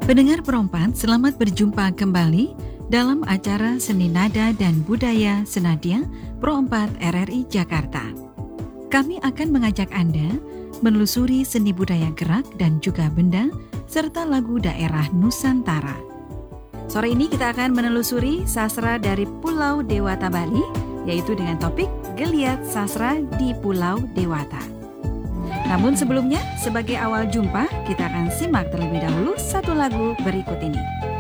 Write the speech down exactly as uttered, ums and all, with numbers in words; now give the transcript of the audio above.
Pendengar Perompat, selamat berjumpa kembali dalam acara Seni Nada dan Budaya Senadia Perompat R R I Jakarta. Kami akan mengajak Anda menelusuri seni budaya gerak dan juga benda, serta lagu daerah Nusantara. Sore ini kita akan menelusuri sastra dari Pulau Dewata Bali, yaitu dengan topik Geliat Sastra di Pulau Dewata. Namun sebelumnya, sebagai awal jumpa, kita akan simak terlebih dahulu satu lagu berikut ini.